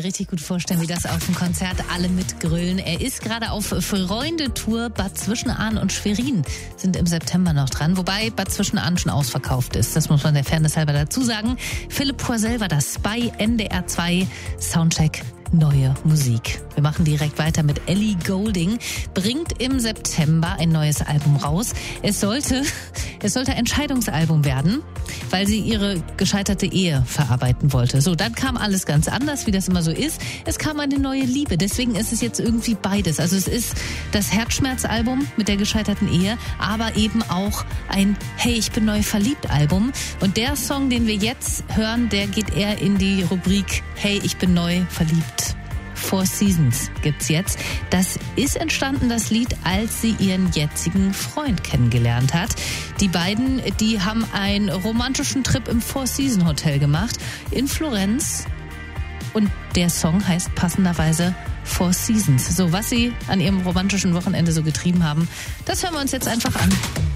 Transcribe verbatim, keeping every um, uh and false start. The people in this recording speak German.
richtig gut vorstellen, wie das auf dem Konzert alle mitgrölen. Er ist gerade auf Freundetour. Bad Zwischenahn und Schwerin sind im September noch dran. Wobei Bad Zwischenahn schon ausverkauft ist. Das muss man der Fairness halber dazu sagen. Philipp Poisel war das bei N D R zwei Soundcheck. Neue Musik. Wir machen direkt weiter mit Ellie Goulding. Bringt im September ein neues Album raus. Es sollte, es sollte ein Scheidungsalbum werden, weil sie ihre gescheiterte Ehe verarbeiten wollte. So, dann kam alles ganz anders, wie das immer so ist. Es kam eine neue Liebe. Deswegen ist es jetzt irgendwie beides. Also es ist das Herzschmerzalbum mit der gescheiterten Ehe, aber eben auch ein Hey, ich bin neu verliebt Album. Und der Song, den wir jetzt hören, der geht eher in die Rubrik Hey, ich bin neu verliebt. Four Seasons gibt's jetzt. Das ist entstanden, das Lied, als sie ihren jetzigen Freund kennengelernt hat. Die beiden, die haben einen romantischen Trip im Four Seasons Hotel gemacht in Florenz. Und der Song heißt passenderweise Four Seasons. So, was sie an ihrem romantischen Wochenende so getrieben haben, das hören wir uns jetzt einfach an.